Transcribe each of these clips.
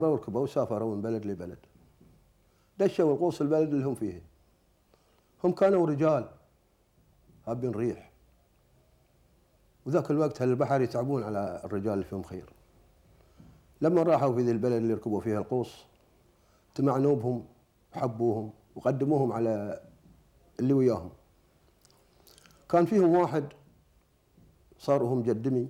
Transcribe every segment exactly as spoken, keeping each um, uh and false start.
ركبوا وسافروا من بلد لبلد، دشوا القوس البلد اللي هم فيه. هم كانوا رجال هابين ريح، وذاك الوقت هالبحر يتعبون على الرجال اللي فيهم خير. لما راحوا في ذي البلد اللي ركبوا فيها القوس تمعنوا بهم وحبوهم وقدموهم على اللي وياهم. كان فيهم واحد صار هو مجدمي،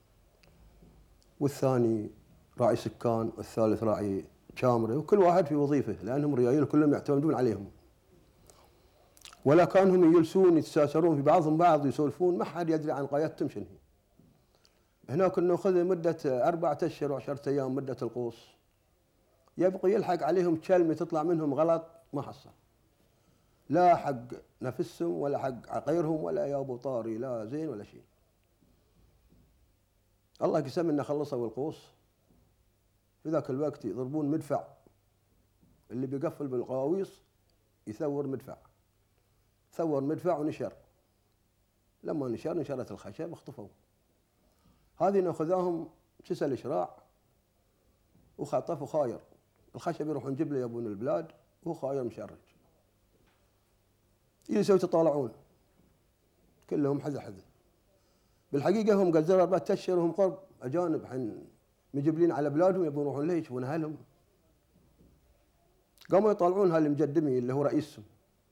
والثاني راعي سكان، والثالث راعي شامري، وكل واحد في وظيفه لانهم ريايل كلهم يعتمدون عليهم. ولا كانهم يجلسون يتساسرون في بعضهم بعض يسولفون، ما حد يدري عن قايتهم شنو هي. هناك ناخذ مده اربعه اشهر وعشره ايام مده القوس، يبقى يلحق عليهم كلمه تطلع منهم غلط ما حصل، لا حق نفسهم ولا حق غيرهم ولا يا ابو طاري لا زين ولا شيء. الله قسم انه خلصوا القوس. في ذاك الوقت يضربون مدفع، اللي بيقفل بالقواويص يثور مدفع، ثور مدفع ونشر. لما نشر نشرت الخشب اختفوا. هذه ناخذاهم سلسله الاشراع وخطف وخاير، الخشب يروحون نجيب له يبون البلاد وهو خاير مشرج. يجلسوا يتطالعون كلهم حذا حذا. بالحقيقه هم قد زروا اربعه اشهر وهم قرب اجانب حين مجبلين على بلادهم يبون يروحون له يشوفون اهلهم. قاموا يطالعون هالمجدمي اللي هو رئيسهم.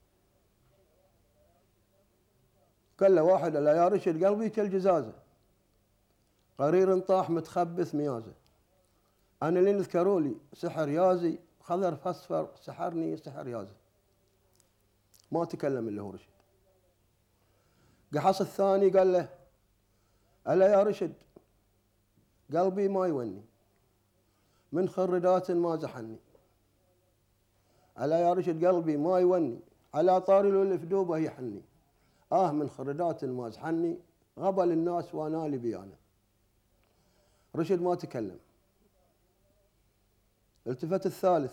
قال له واحد الا يا رشد قلبي كالجزازه، قرير طاح متخبث ميازه، انا لين ذكروا لي سحر يازي، خضر فاصفر سحرني سحر يازي. ما تكلم اللي هو رشد. قحص الثاني قال له الا يا رشد قلبي ما يوني، من خردات ما زحني. الا يا رشد قلبي ما يوني، على طاري الولف دوبه يحني. اه من خردات ما زحني، غبل الناس وانا لي بيانه. رشد ما تكلم. التفت الثالث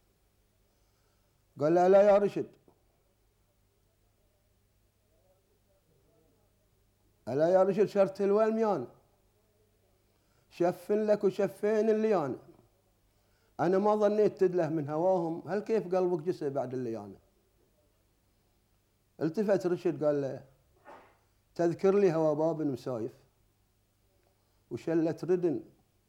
قال له لا يا رشد، الا يا رشد شرت الوالميان، شفن لك وشفين الليانه. انا ما ظنيت تدله من هواهم، هل كيف قلبك جسى بعد الليانه. التفت رشد قال له تذكر لي هوا باب مسايف، وشلت ردن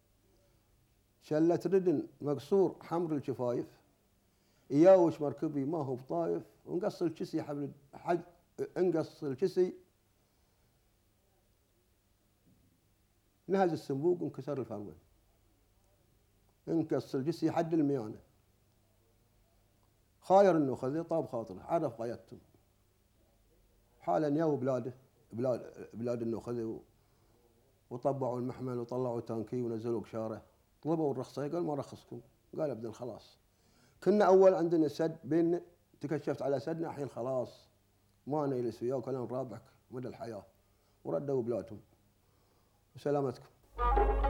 شلت ردن مقصور حمر الشفايف، ياوش مركبي ما هو بطايف، ونقص الكسي حبل حج انقص الكسي نهز السنبوق وانكسر الفرمل، انقص الجسي حد الميانه. خاير انه خذ طاب خاطره، عرف غايتهم. حالا ياو بلاده بلاد بلاد النخذ وطبعوا المحمل وطلعوا تانكي ونزلوا قشاره، طلبوا الرخصه قال ما رخصكم، قال ابدا خلاص كنا اول عندنا سد بين تكشفت على سدنا، الحين خلاص ما نجلس وياك ولا نرابحك مدى الحياه، وردوا بلادهم وسلامتكم.